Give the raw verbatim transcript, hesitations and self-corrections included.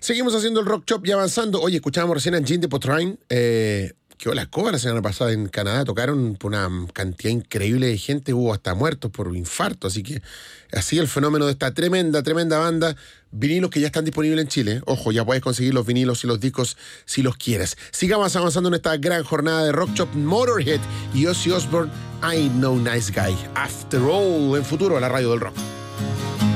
Seguimos haciendo el Rock Chop y avanzando. Oye, escuchábamos recién a Jean de Potrain, eh, que la escoba la semana pasada en Canadá. Tocaron por una cantidad increíble de gente. Hubo hasta muertos por infarto. Así que así el fenómeno de esta tremenda, tremenda banda. Vinilos que ya están disponibles en Chile. Ojo, ya puedes conseguir los vinilos y los discos si los quieres. Sigamos avanzando en esta gran jornada de Rock Chop. Motorhead y Ozzy Osbourne, I'm No Nice Guy. After All, en futuro, la radio del rock.